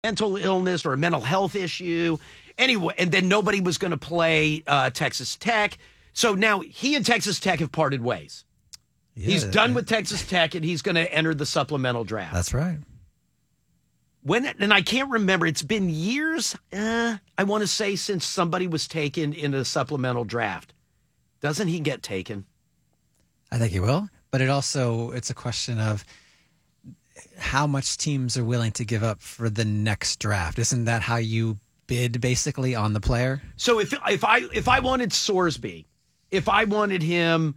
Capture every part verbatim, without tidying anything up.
mental illness or a mental health issue. Anyway, and then nobody was going to play uh, Texas Tech. So now he and Texas Tech have parted ways. Yeah, he's done with Texas Tech, and he's going to enter the supplemental draft. That's right. When and I can't remember. It's been years, uh, I want to say, since somebody was taken in a supplemental draft. Doesn't he get taken? I think he will. But it also, it's a question of how much teams are willing to give up for the next draft. Isn't that how you bid basically on the player? So if if I if I wanted Sorsby, if I wanted him,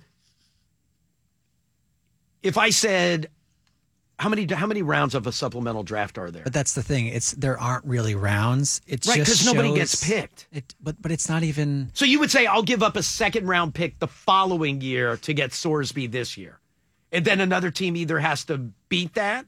if I said, how many how many rounds of a supplemental draft are there? But that's the thing. It's there aren't really rounds. It's right, just because nobody gets picked. It, but but it's not even. So you would say I'll give up a second round pick the following year to get Sorsby this year, and then another team either has to beat that.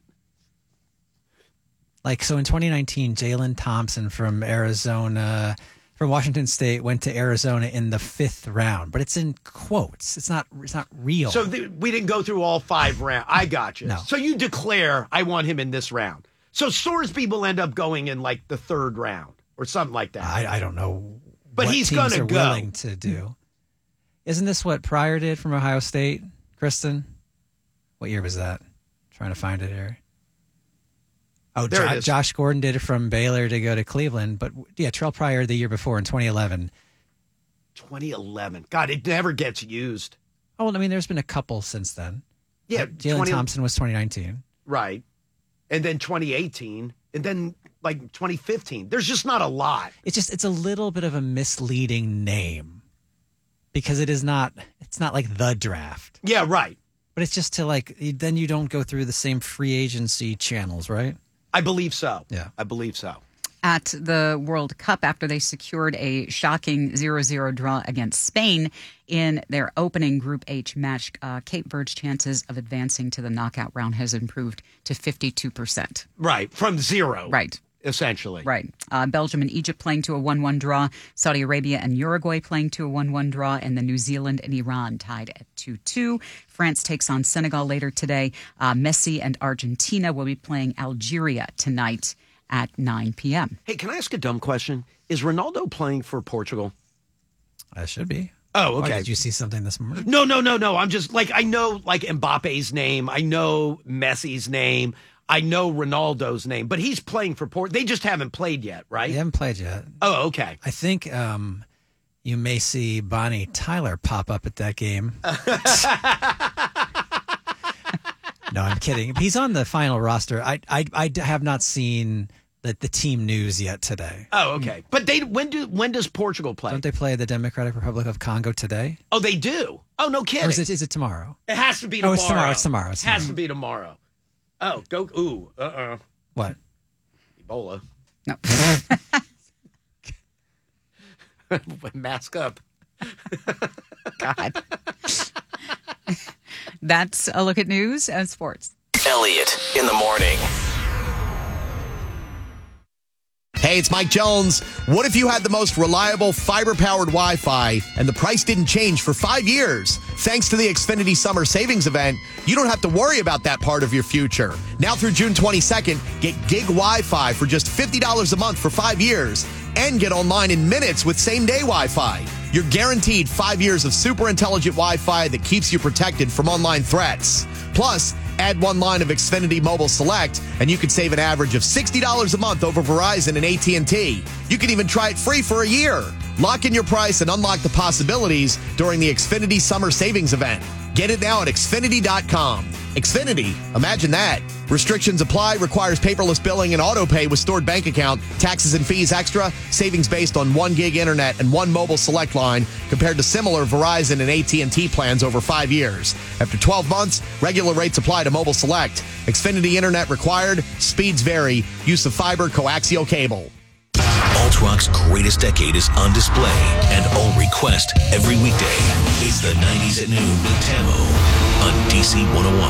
Like, so in twenty nineteen, Jalen Thompson from Arizona, from Washington State, went to Arizona in the fifth round. But it's in quotes. It's not It's not real. So th- we didn't go through all five rounds. I got you. No. So you declare, I want him in this round. So Sorsby will end up going in, like, the third round or something like that. I, I don't know but what he's teams gonna are go. willing to do. Isn't this what Pryor did from Ohio State, Kristen? What year was that? I'm trying to find it here. Oh, there jo- it is. Josh Gordon did it from Baylor to go to Cleveland. But, yeah, Terrell Pryor the year before in twenty eleven. twenty eleven. God, it never gets used. Oh, well, I mean, there's been a couple since then. Yeah. Like Jalen twenty Thompson was twenty nineteen. Right. And then twenty eighteen. And then, like, twenty fifteen. There's just not a lot. It's just, it's a little bit of a misleading name. Because it is not, it's not like the draft. Yeah, right. But it's just to, like, then you don't go through the same free agency channels, right? I believe so. Yeah. I believe so. At the World Cup, after they secured a shocking zero zero draw against Spain in their opening Group H match, uh, Cape Verde's chances of advancing to the knockout round has improved to fifty-two percent. Right. From zero. Right. Essentially. Right. Uh, Belgium and Egypt playing to a one one draw, Saudi Arabia and Uruguay playing to a one one draw, and then New Zealand and Iran tied at two two. France takes on Senegal later today. Uh, Messi and Argentina will be playing Algeria tonight at nine p.m. Hey, can I ask a dumb question? Is Ronaldo playing for Portugal? That should be. Oh, okay. Oh, did you see something this morning? No, no, no, no. I'm just, like, I know, like, Mbappe's name. I know Messi's name. I know Ronaldo's name, but he's playing for Port. They just haven't played yet, right? They haven't played yet. Oh, okay. I think um, you may see Bonnie Tyler pop up at that game. No, I'm kidding. He's on the final roster. I I, I have not seen the, the team news yet today. Oh, okay. But they when do when does Portugal play? Don't they play the Democratic Republic of Congo today? Oh, they do. Oh, no kidding. Or is it, is it tomorrow? It has to be Oh, tomorrow. it's tomorrow. It's tomorrow. It's It has tomorrow. to be tomorrow. Oh, go. Ooh, uh-uh. What? Ebola. No. Mask up. God. That's a look at news and sports. Elliot in the morning. Hey, it's Mike Jones. What if you had the most reliable fiber-powered Wi-Fi and the price didn't change for five years? Thanks to the Xfinity Summer Savings Event, you don't have to worry about that part of your future. Now through June twenty-second, get gig Wi-Fi for just fifty dollars a month for five years and get online in minutes with same-day Wi-Fi. You're guaranteed five years of super intelligent Wi-Fi that keeps you protected from online threats. Plus, add one line of Xfinity Mobile Select, and you could save an average of sixty dollars a month over Verizon and A T and T. You can even try it free for a year. Lock in your price and unlock the possibilities during the Xfinity Summer Savings Event. Get it now at Xfinity dot com. Xfinity, imagine that. Restrictions apply, requires paperless billing and auto pay with stored bank account. Taxes and fees extra. Savings based on one gig internet and one mobile select line compared to similar Verizon and A T and T plans over five years. After twelve months, regular rates apply to mobile select. Xfinity internet required. Speeds vary. Use of fiber coaxial cable. Alt Rock's greatest decade is on display and on request every weekday. It's the nineties at noon with Tamo on D C one oh one.